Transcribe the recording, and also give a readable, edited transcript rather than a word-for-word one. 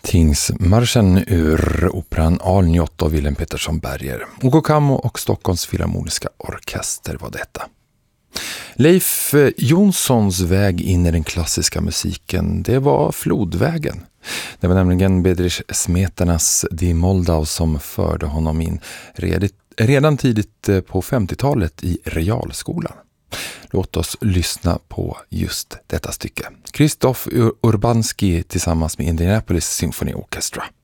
Tingsmarschen ur operan All Njott av Willem Pettersson Berger. OK Camo och Stockholms Filharmoniska Orkester var detta. Leif Jonssons väg in i den klassiska musiken, det var flodvägen. Det var nämligen Bedřich Smetanás Die Moldau som förde honom in redan tidigt på 50-talet i realskolan. Låt oss lyssna på just detta stycke. Krzysztof Urbanski tillsammans med Indianapolis Symphony Orchestra.